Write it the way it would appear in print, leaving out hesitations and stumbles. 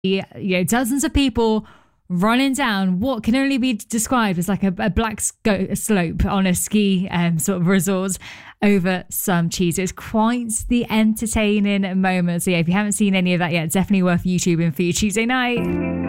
dozens of people running down what can only be described as like a black slope on a ski sort of resort over some cheese. It's quite the entertaining moment. So yeah, if you haven't seen any of that yet, definitely worth YouTubing for your Tuesday night.